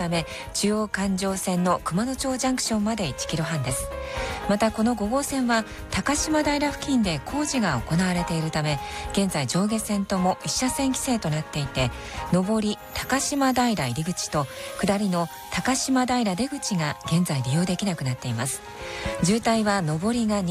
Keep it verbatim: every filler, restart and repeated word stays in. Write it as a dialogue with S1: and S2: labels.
S1: め、中央環状線の熊野町ジャンクションまでいちキロはんです。またこのご号線は高島平付近で工事が行われているため、現在上下線とも一車線規制となっていて、上り高島平入り口と下りの高島平出口が現在利用できなくなっています。渋滞は上りが